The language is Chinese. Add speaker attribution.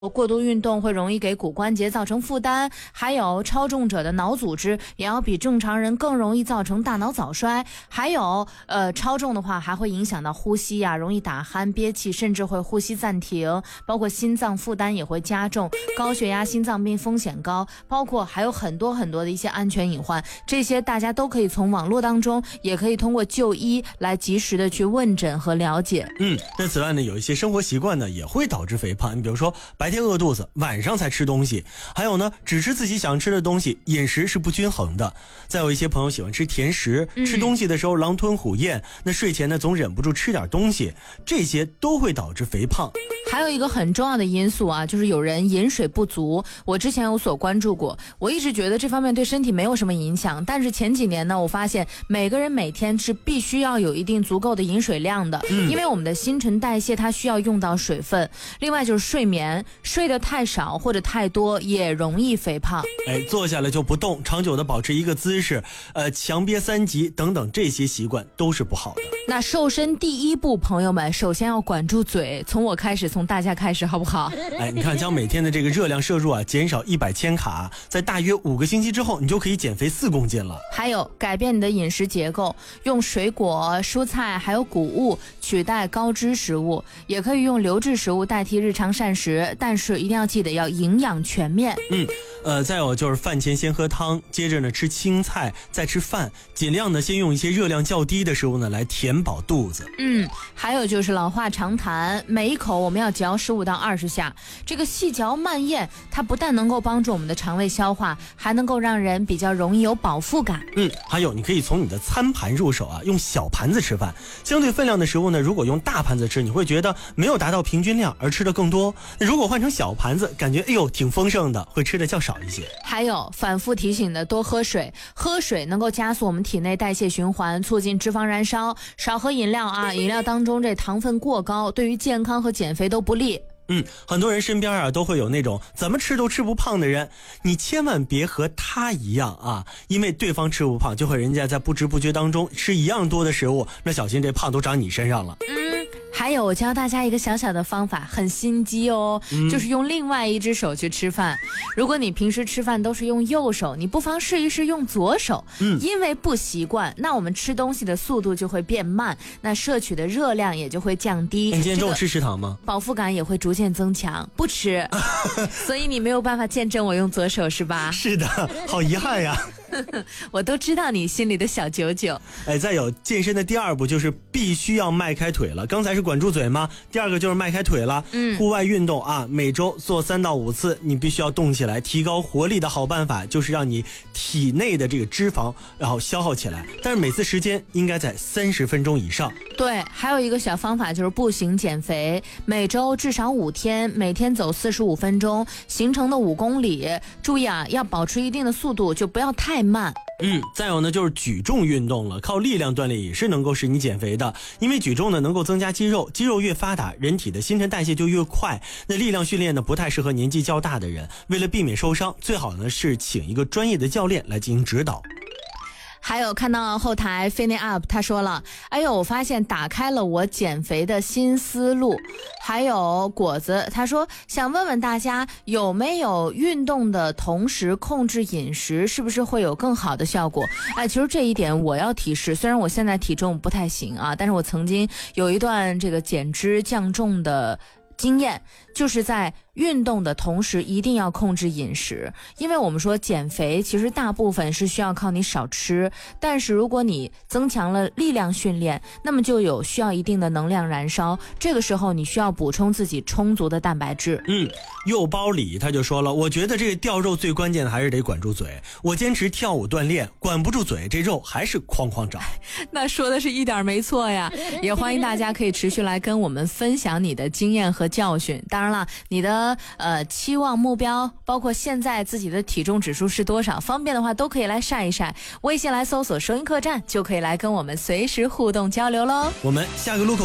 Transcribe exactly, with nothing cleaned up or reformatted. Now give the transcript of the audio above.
Speaker 1: 过度运动会容易给骨关节造成负担，还有超重者的脑组织也要比正常人更容易造成大脑早衰，还有呃超重的话还会影响到呼吸呀、啊，容易打鼾、憋气，甚至会呼吸暂停，包括心脏负担也会加重，高血压、心脏病风险高，包括还有很多很多的一些安全隐患，这些大家都可以从网络当中，也可以通过就医来及时的去问诊和了解。
Speaker 2: 嗯，那此外呢，有一些生活习惯呢也会导致肥胖，你比如说白白天饿肚子，晚上才吃东西，还有呢，只吃自己想吃的东西，饮食是不均衡的。再有一些朋友喜欢吃甜食，嗯、吃东西的时候狼吞虎咽，那睡前呢总忍不住吃点东西，这些都会导致肥胖。
Speaker 1: 还有一个很重要的因素啊，就是有人饮水不足。我之前有所关注过，我一直觉得这方面对身体没有什么影响，但是前几年呢，我发现每个人每天是必须要有一定足够的饮水量的，嗯、因为我们的新陈代谢它需要用到水分。另外就是睡眠，睡得太少或者太多也容易肥胖。
Speaker 2: 哎，坐下来就不动，长久的保持一个姿势，呃，强憋三级等等，这些习惯都是不好的。
Speaker 1: 那瘦身第一步，朋友们首先要管住嘴，从我开始，从大家开始，好不好？
Speaker 2: 哎，你看，将每天的这个热量摄入啊减少一百千卡，在大约五个星期之后，你就可以减肥四公斤了。
Speaker 1: 还有改变你的饮食结构，用水果、蔬菜还有谷物取代高脂食物，也可以用流质食物代替日常膳食，但是一定要记得要营养全面。
Speaker 2: 嗯，呃，再有就是饭前先喝汤，接着呢吃青菜，再吃饭，尽量呢先用一些热量较低的食物呢来填饱肚子。
Speaker 1: 嗯，还有就是老话常谈，每一口我们要嚼十五到二十下，这个细嚼慢咽，它不但能够帮助我们的肠胃消化，还能够让人比较容易有饱腹感。
Speaker 2: 嗯，还有你可以从你的餐盘入手啊，用小盘子吃饭。相对分量的食物呢，如果用大盘子吃，你会觉得没有达到平均量，而吃的更多。如果换成小盘子，感觉哎呦挺丰盛的，会吃的较少一些。
Speaker 1: 还有反复提醒的多喝水，喝水能够加速我们体内代谢循环，促进脂肪燃烧。少喝饮料啊，饮料当中这糖分过高，对于健康和减肥都不利。
Speaker 2: 嗯，很多人身边啊都会有那种怎么吃都吃不胖的人，你千万别和他一样啊，因为对方吃不胖，就和人家在不知不觉当中吃一样多的食物，那小心这胖都长你身上了。
Speaker 1: 嗯，还有我教大家一个小小的方法，很心机哦，嗯、就是用另外一只手去吃饭。如果你平时吃饭都是用右手，你不妨试一试用左手，嗯，因为不习惯，那我们吃东西的速度就会变慢，那摄取的热量也就会降低。
Speaker 2: 你今天中午吃食堂吗？
Speaker 1: 饱腹感也会逐渐增强，不吃，所以你没有办法见证我用左手是吧？
Speaker 2: 是的，好遗憾呀。
Speaker 1: 我都知道你心里的小九九。
Speaker 2: 哎，再有健身的第二步就是必须要迈开腿了。刚才是管住嘴吗？第二个就是迈开腿了。嗯，户外运动啊，每周做三到五次，你必须要动起来，提高活力的好办法就是让你体内的这个脂肪然后消耗起来，但是每次时间应该在三十分钟以上。
Speaker 1: 对，还有一个小方法就是步行减肥，每周至少五天，每天走四十五分钟，行程的五公里。注意啊，要保持一定的速度，就不要太慢。
Speaker 2: 嗯，再有呢就是举重运动了，靠力量锻炼也是能够使你减肥的，因为举重呢能够增加肌肉，肌肉越发达，人体的新陈代谢就越快。那力量训练呢不太适合年纪较大的人，为了避免受伤，最好呢是请一个专业的教练来进行指导。
Speaker 1: 还有看到后台 Fitness Up 他说了，哎呦，我发现打开了我减肥的新思路。还有果子他说，想问问大家有没有运动的同时控制饮食，是不是会有更好的效果？哎，其实这一点我要提示，虽然我现在体重不太行啊，但是我曾经有一段这个减脂降重的经验，就是在运动的同时一定要控制饮食。因为我们说减肥其实大部分是需要靠你少吃，但是如果你增强了力量训练，那么就有需要一定的能量燃烧，这个时候你需要补充自己充足的蛋白质。
Speaker 2: 嗯，右包里他就说了，我觉得这个掉肉最关键的还是得管住嘴，我坚持跳舞锻炼，管不住嘴，这肉还是哐哐长。
Speaker 1: 那说的是一点没错呀，也欢迎大家可以持续来跟我们分享你的经验和教训。当然了，你的呃期望目标，包括现在自己的体重指数是多少，方便的话都可以来晒一晒，微信来搜索收音客栈就可以来跟我们随时互动交流咯。
Speaker 2: 我们下个路口